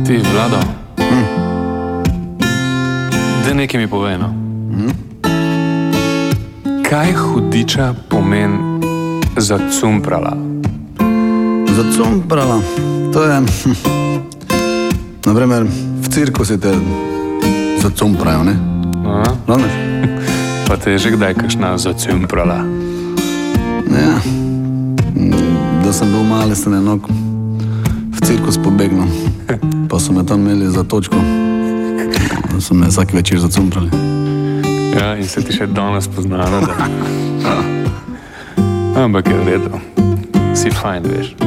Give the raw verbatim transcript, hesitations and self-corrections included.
Ti, Vlado, Hm. da nekaj mi povej, no. Hm? Kaj hudiča pomeni zacumprala? Zacumprala, to je, hm, naprimer, v cirkusi te zacumprajo, ne? Aha. Razumeš? Pa te je že kdaj kakšna zacumprala? Ja, da sem bil mali, sem eno v cirkus pobegnil, pa so me tam imeli za točko, da so me vsak večer zacumprali. Ja, in se ti še danes poznala, da... Ampak je v redu. Si fajn, veš.